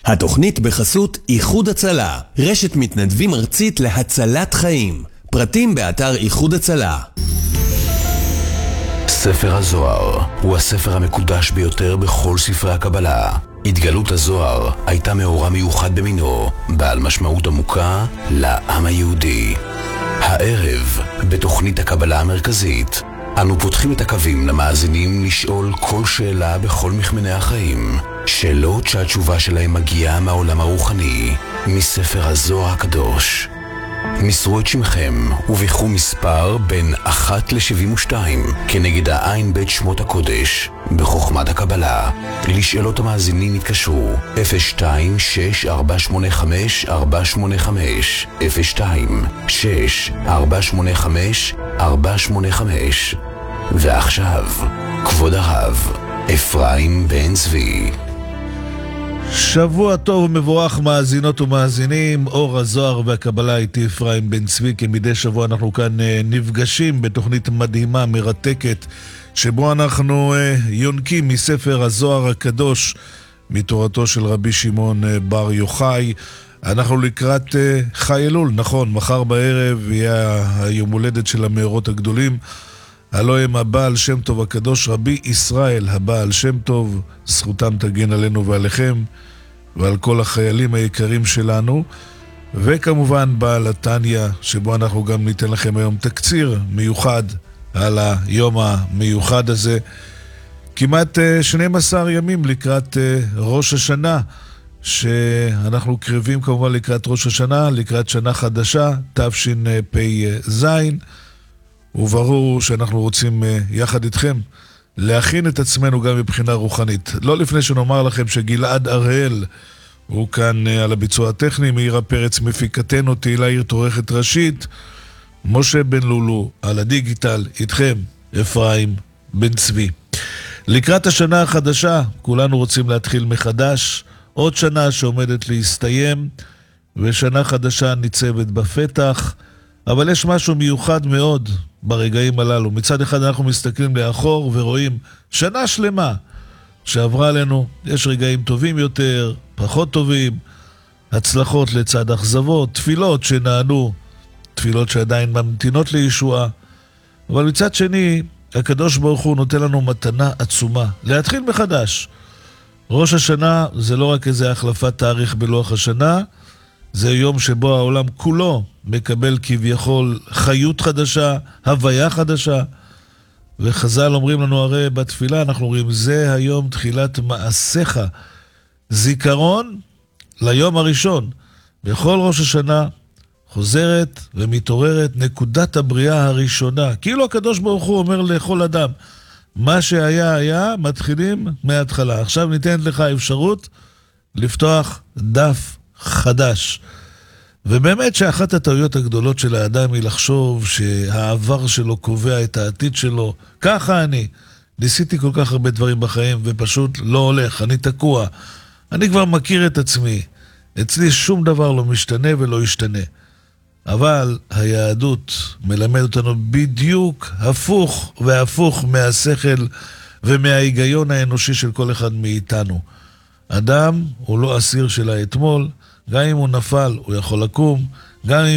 התוכנית בחסות איחוד הצלה, רשת מתנדבים ארצית להצלת חיים. פרטים באתר איחוד הצלה. ספר הזוהר הוא הספר המקודש ביותר בכל ספרי הקבלה. התגלות הזוהר הייתה מאורע מיוחד במינו, בעל משמעות עמוקה לעם היהודי. הערב, בתוכנית הקבלה המרכזית, אנו פותחים את הקווים למאזינים לשאול כל שאלה בכל מכמני החיים. שאלות שהתשובה שלהם מגיעה מהעולם הרוחני, מספר הזוהר הקדוש. מסרו את שמכם וביחרו מספר בין 1 ל-72 כנגד העין בית שמות הקודש בחוכמת הקבלה. לשאלות המאזינים התקשרו 02-6485-485 02-6485-485. ועכשיו, כבוד הרב אפרים בן צבי. שבוע טוב ומבורך מאזינות ומאזינים, אור הזוהר והקבלה, איתי אפרים בן צבי. כמדי שבוע אנחנו כאן נפגשים בתוכנית מדהימה, מרתקת, שבו אנחנו יונקים מספר הזוהר הקדוש, מתורתו של רבי שמעון בר יוחאי. אנחנו לקראת חי אלול, נכון, מחר בערב יהיה היום הולדת של המאורות הגדולים, הלוא הם הבעל שם טוב הקדוש, רבי ישראל הבעל שם טוב, זכותם תגן עלינו ועליכם ועל כל החיילים היקרים שלנו, וכמובן בעל התניא, שבו אנחנו גם ניתן לכם היום תקציר מיוחד על היום המיוחד הזה. כמעט 12 ימים לקראת ראש השנה, שאנחנו קרבים כמובן לקראת ראש השנה, לקראת שנה חדשה, תשפ"ז, וברור שאנחנו רוצים יחד איתכם להכין את עצמנו גם מבחינה רוחנית. לא לפני שנאמר לכם שגלעד אראל הוא כאן על הביצוע הטכני, מאירה פרץ מפיקתנו, תהילה עיר תורכת ראשית, משה בן לולו על הדיגיטל, איתכם אפרים בן צבי. לקראת השנה החדשה כולנו רוצים להתחיל מחדש, עוד שנה שעומדת להסתיים ושנה חדשה ניצבת בפתח, אבל יש משהו מיוחד מאוד ברגעים הללו. מצד אחד אנחנו מסתכלים לאחור ורואים שנה שלמה שעברה עלינו, יש רגעים טובים יותר, פחות טובים, הצלחות לצד אכזבות, תפילות שנענו, תפילות שעדיין ממתינות לישועה, אבל מצד שני הקדוש ברוך הוא נותן לנו מתנה עצומה, להתחיל מחדש. ראש השנה זה לא רק איזה החלפת תאריך בלוח השנה, זה יום שבו העולם כולו מקבל כביכול חיות חדשה, הוויה חדשה, וחז"ל אומרים לנו הרי בתפילה, אנחנו אומרים זה היום תחילת מעשיך, זיכרון ליום הראשון. בכל ראש השנה חוזרת ומתעוררת נקודת הבריאה הראשונה, כאילו הקדוש ברוך הוא אומר לכל אדם, מה שהיה היה, מתחילים מההתחלה. עכשיו ניתנת לך אפשרות לפתוח דף חדש. ובאמת שאחת הטעויות הגדולות של האדם היא לחשוב שהעבר שלו קובע את העתיד שלו. ככה אני ניסיתי כל כך הרבה דברים בחיים ופשוט לא הולך, אני תקוע, אני כבר מכיר את עצמי, אצלי שום דבר לא משתנה ולא ישתנה. אבל היהדות מלמד אותנו בדיוק הפוך והפוך מהשכל ומההיגיון האנושי של כל אחד מאיתנו. אדם הוא לא אסיר של האתמול, גם אם הוא נפל הוא יכול לקום, גם אם